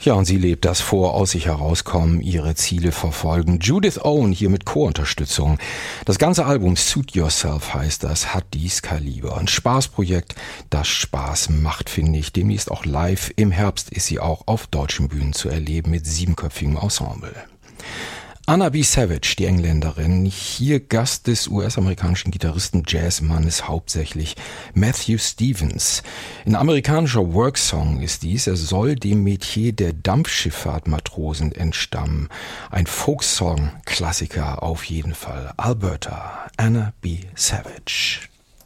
Ja, und sie lebt das vor, aus sich herauskommen, ihre Ziele verfolgen. Judith Owen hier mit Chorunterstützung. Das ganze Album Suit Yourself heißt das, hat dies Kaliber. Ein Spaßprojekt, das Spaß macht, finde ich. Demnächst auch live. Im Herbst ist sie auch auf deutschen Bühnen zu erleben mit 7-köpfigem Ensemble. Anna B. Savage, die Engländerin, hier Gast des US-amerikanischen Gitarristen Jazzmannes hauptsächlich Matthew Stevens. Ein amerikanischer Worksong ist dies. Er soll dem Metier der Dampfschifffahrtmatrosen entstammen. Ein Folksong-Klassiker auf jeden Fall. Alberta, Anna B. Savage.